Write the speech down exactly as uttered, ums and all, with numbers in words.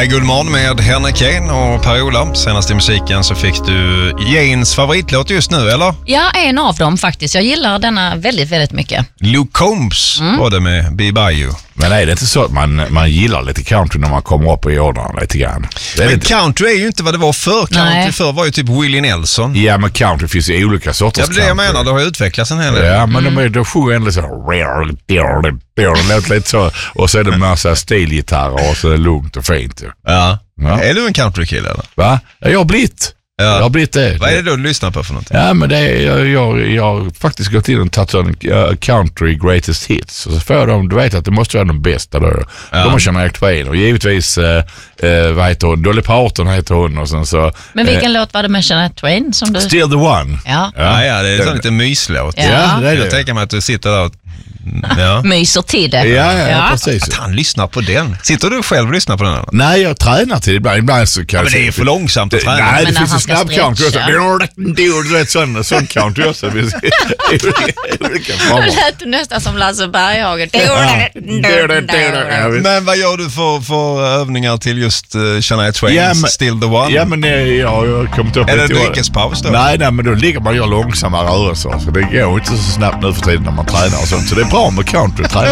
Här är Guldmorgon med Henrik Kane och Per-Ola. Senast i musiken så fick du Janes favoritlåt just nu, eller? Ja, en av dem faktiskt. Jag gillar denna väldigt, väldigt mycket. Luke Combs mm. var det med Be By You. Men är det inte så att man, man gillar lite country när man kommer upp i åldern lite grann? Men lite... country är ju inte vad det var för. Country Nej. Förr var ju typ Willie Nelson. Ja, men country finns ju olika sorters country. Ja, det är det jag menar. Det har ju utvecklats en hel del. Ja, men mm. de är, då sjunger ändå så det låter lite så. Och så är det en massa stilgitarrer och så är det lugnt och fint. Ja. ja. Är du en countrykille eller? Va? Jag har blivit. Ja. Jag har blivit det. Vad är det då du lyssnar på för någonting? Ja, men det är, jag, jag, jag har faktiskt gått in och tagit en uh, country greatest hits. Och så får de, du vet att det måste vara de bästa då. Ja. De har Shania Twain och givetvis, uh, uh, vad heter hon? Dolly Parton heter hon och sen så... Men vilken uh, låt var det med Shania Twain som du... Still the One. Ja, ja, ja det är en liten myslåt. Ja. Ja, det är det. Jag tänker mig att du sitter där och ja. myser till det. Ja, ja, ja. Precis. Att han lyssnar på den. Sitter du själv och lyssnar på den? Eller? Nej, jag tränar till det ibland. Ibland så kan ja, men det är för långsamt att träna. Nej, men det finns en snabb country också. Det är ett sån, sån country också. Nu lät du nästan som Lasse Berghagen. Men vad gör du för, för övningar till just uh, Shania Twain, ja, men, Still the One? Ja, men nej, jag har kommit upp... Är det dryckespaus då? Nej, nej, men då ligger man och gör långsamma rörelser. Så det går inte så snabbt nu för tiden när man tränar och sånt. Så det är bra med country träning.